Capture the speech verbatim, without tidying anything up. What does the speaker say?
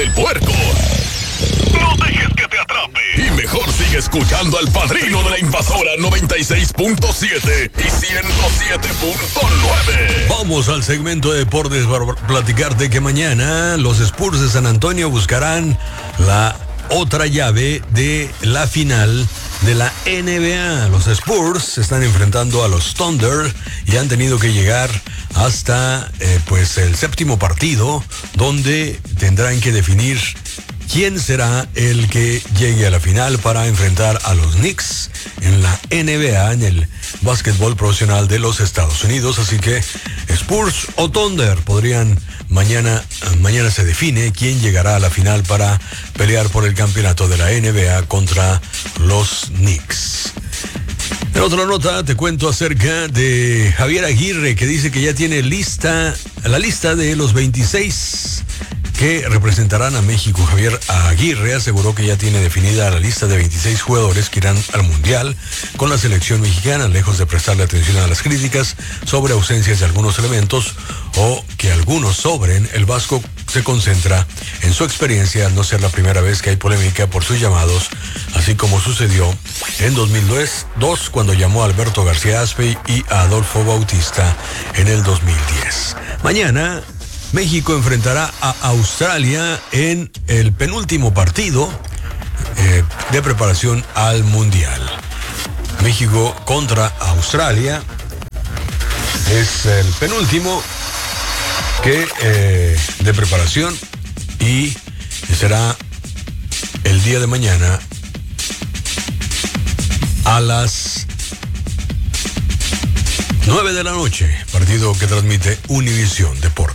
del puerco. No dejes que te atrape. Y mejor sigue escuchando al Padrino de la Invasora noventa y seis punto siete y ciento siete punto nueve. Vamos al segmento de deportes para platicarte que mañana los Spurs de San Antonio buscarán la otra llave de la final de la N B A. Los Spurs se están enfrentando a los Thunder y han tenido que llegar hasta eh, pues el séptimo partido, donde tendrán que definir quién será el que llegue a la final para enfrentar a los Knicks en la N B A, en el básquetbol profesional de los Estados Unidos. Así que Spurs o Thunder podrían mañana, mañana se define quién llegará a la final para pelear por el campeonato de la N B A contra los Knicks. En otra nota te cuento acerca de Javier Aguirre, que dice que ya tiene lista la lista de los veintiséis que representarán a México. Javier Aguirre aseguró que ya tiene definida la lista de veintiséis jugadores que irán al Mundial con la selección mexicana, lejos de prestarle atención a las críticas sobre ausencias de algunos elementos o que algunos sobren. El vasco se concentra en su experiencia al no ser la primera vez que hay polémica por sus llamados, así como sucedió en dos mil dos cuando llamó a Alberto García Aspe y a Adolfo Bautista en el dos mil diez. Mañana México enfrentará a Australia en el penúltimo partido eh, de preparación al Mundial. México contra Australia es el penúltimo que eh, de preparación y será el día de mañana a las nueve de la noche, partido que transmite Univisión Deportes.